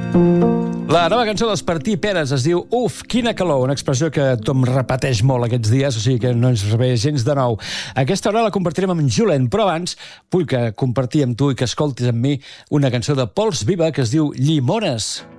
La nova cançó d'Espartí Peres es diu Uf, quina calor, una expressió que tothom repeteix molt aquests dies, o sigui que no ens ve gens de nou. Aquesta hora la compartirem amb Julen, però abans vull que compartir amb tu i que escoltis amb mi una cançó de Pols Viva que es diu Llimones.